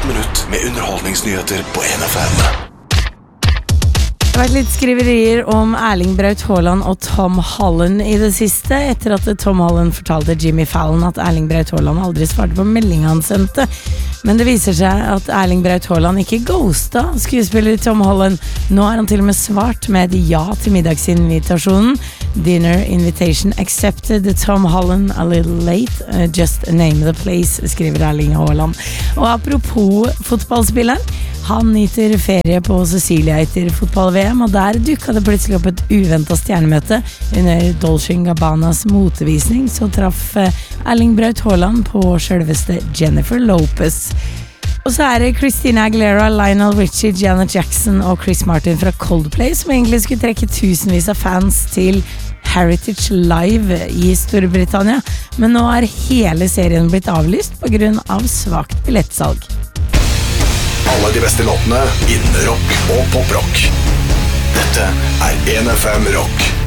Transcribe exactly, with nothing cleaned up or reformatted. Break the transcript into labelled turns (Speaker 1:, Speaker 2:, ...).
Speaker 1: Ett minutt med underholdningsnyheter på N F M.
Speaker 2: Det har vært litt skriverier om Erling Braut Haaland og Tom Holland i det siste, etter at Tom Holland fortalte Jimmy Fallon at Erling Braut Haaland aldri svarte på meldingen han sendte. Men det viser seg at Erling Braut Haaland ikke ghosta skuespiller Tom Holland. Nå har han til og med svart med et ja til middagsinvitasjonen. Dinner invitation accepted. Tom Holland a little late. Uh, just name the place, skriver Erling Haaland. Og apropos fotballspilleren, han nyter ferie på Sicilia etter fotball-V M, og der dukket det plutselig opp et uventet stjernemøte. Under Dolce and Gabbanas motevisning så traff Erling Braut Haaland på selveste Jennifer Lopez. Og så er det Christina Aguilera, Lionel Richie, Janet Jackson og Chris Martin fra Coldplay som egentlig skulle trekke tusenvis av fans til Heritage Live i Storbritannia, men nå er hele serien blitt avlyst på grunn av svakt billettsalg.
Speaker 1: Alle de beste låtene innen rock og poprock. Dette er N F M Rock.